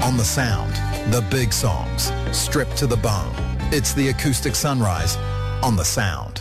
on the Sound. The big songs, stripped to the bone. It's the acoustic sunrise on the Sound.